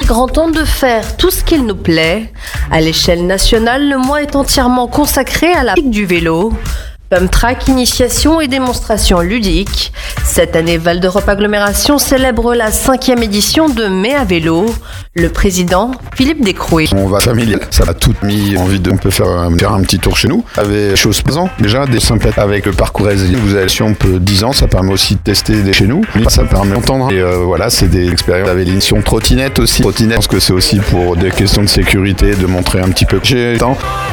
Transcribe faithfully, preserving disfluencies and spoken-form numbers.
grand temps de faire tout ce qu'il nous plaît. À l'échelle nationale, le mois est entièrement consacré à la pratique du vélo. Pump track, initiation et démonstration ludique. Cette année, Val d'Europe Agglomération célèbre la cinquième édition de Mai à vélo. Le président, Philippe Descrouet. On va familial, ça a tout mis envie de, on peut faire un, faire un petit tour chez nous. Avec chose présent, déjà des simples avec le parcours S D. Vous avez si on peut dix ans, ça permet aussi de tester des chez nous. Ça permet d'entendre. Et euh, voilà, c'est des expériences. Vous avez l'émission trottinette aussi. Trottinette, je pense que c'est aussi pour des questions de sécurité, de montrer un petit peu. J'ai le temps.